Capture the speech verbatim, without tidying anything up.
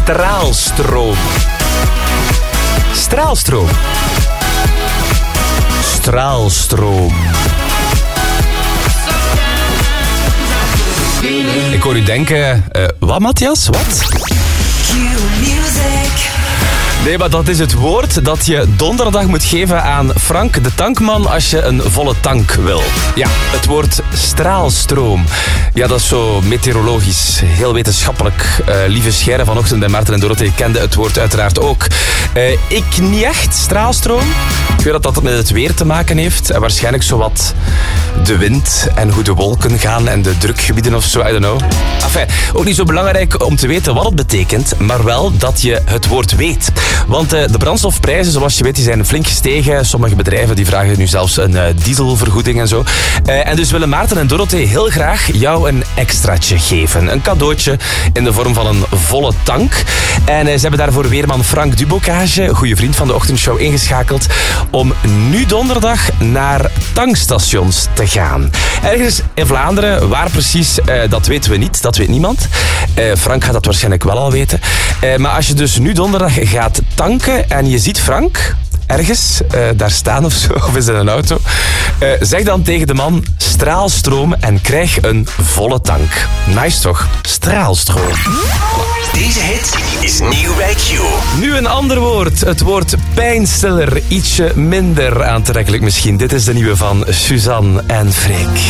straalstroom. Straalstroom. Straalstroom. Ik hoor u denken, uh, wat Matthias, wat? Nee, maar dat is het woord dat je donderdag moet geven aan Frank de tankman als je een volle tank wil. Ja, het woord straalstroom. Ja, dat is zo meteorologisch, heel wetenschappelijk. Uh, Lieve Scheire vanochtend bij Maarten en Dorothee kende het woord uiteraard ook. Uh, ik niet echt, straalstroom. Ik weet dat dat met het weer te maken heeft. En waarschijnlijk zowat de wind en hoe de wolken gaan en de drukgebieden of zo, I don't know. Enfin, ook niet zo belangrijk om te weten wat het betekent, maar wel dat je het woord weet. Want uh, de brandstofprijzen, zoals je weet, die zijn flink gestegen. Sommige bedrijven die vragen nu zelfs een uh, dieselvergoeding en zo. Uh, en dus willen Maarten en Dorothee heel graag jou een extraatje geven. Een cadeautje in de vorm van een volle tank. En uh, ze hebben daarvoor weerman Frank Dubocage, goede vriend van de ochtendshow, ingeschakeld om nu donderdag naar tankstations te gaan. Ergens in Vlaanderen, waar precies, uh, dat weten we niet. Dat weet niemand. Uh, Frank gaat dat waarschijnlijk wel al weten. Uh, maar als je dus nu donderdag gaat tanken en je ziet Frank ergens uh, daar staan of zo, of is in een auto, uh, zeg dan tegen de man straalstroom en krijg een volle tank. Nice toch? Straalstroom. Deze hit is nieuw bij Q. Nu een ander woord. Het woord pijnstiller. Ietsje minder aantrekkelijk misschien. Dit is de nieuwe van Suzanne en Freek.